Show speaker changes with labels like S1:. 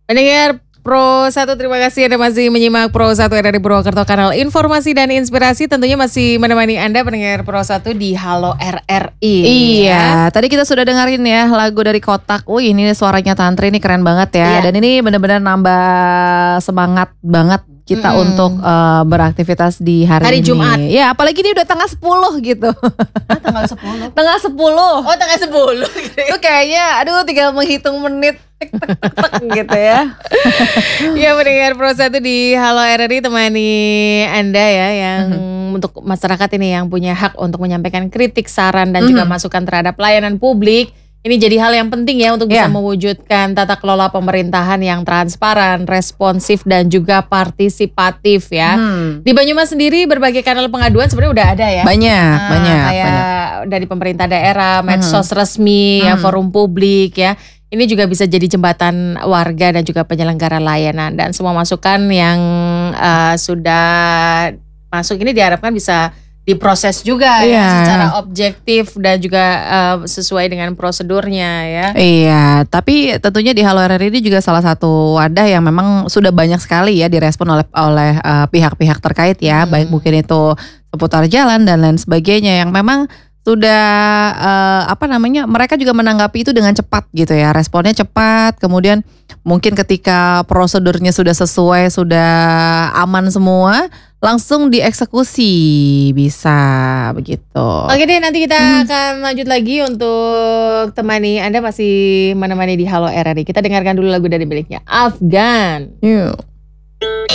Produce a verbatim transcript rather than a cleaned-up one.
S1: Pendengar Pro satu, terima kasih Anda masih menyimak Pro satu R R I Purwokerto, kanal informasi dan inspirasi, tentunya masih menemani Anda pendengar Pro satu di Halo R R I.
S2: Iya, ya. Tadi kita sudah dengerin ya lagu dari Kotak. Wih, ini suaranya Tantri ini keren banget ya. Iya. Dan ini benar-benar nambah semangat banget kita mm-hmm. untuk uh, beraktivitas di hari,
S1: hari
S2: ini.
S1: Jumat.
S2: Ya, apalagi ini udah tengah sepuluh gitu.
S1: Ah, tanggal sepuluh.
S2: Tengah sepuluh.
S1: Oh, tengah sepuluh.
S2: Itu kayaknya aduh tinggal menghitung menit tek tek tek, tek gitu ya.
S1: Ya, mendengar Pro satu di Halo R R I, temani Anda ya yang mm-hmm. untuk masyarakat ini yang punya hak untuk menyampaikan kritik, saran dan mm-hmm. juga masukan terhadap pelayanan publik. Ini jadi hal yang penting ya untuk bisa yeah. mewujudkan tata kelola pemerintahan yang transparan, responsif dan juga partisipatif ya. Hmm. Di Banyumas sendiri berbagai kanal pengaduan sebenarnya udah ada ya.
S2: Banyak, nah, banyak.
S1: Kayak banyak. Dari pemerintah daerah, medsos hmm. resmi,
S2: hmm.
S1: ya, forum publik ya. Ini juga bisa jadi jembatan warga dan juga penyelenggara layanan, dan semua masukan yang uh, sudah masuk ini diharapkan bisa diproses juga yeah. ya secara objektif dan juga uh, sesuai dengan prosedurnya ya.
S2: Iya, tapi tentunya di Halo R R I ini juga salah satu wadah yang memang sudah banyak sekali ya direspon oleh oleh uh, pihak-pihak terkait ya, hmm. baik mungkin itu seputar jalan dan lain sebagainya yang memang sudah uh, apa namanya mereka juga menanggapi itu dengan cepat gitu ya, responnya cepat, kemudian mungkin ketika prosedurnya sudah sesuai, sudah aman semua, langsung dieksekusi bisa begitu.
S1: Oke deh, nanti kita hmm. akan lanjut lagi untuk temani Anda masih menemani di Halo R R I. Kita dengarkan dulu lagu dari miliknya Afgan.
S2: Yuk.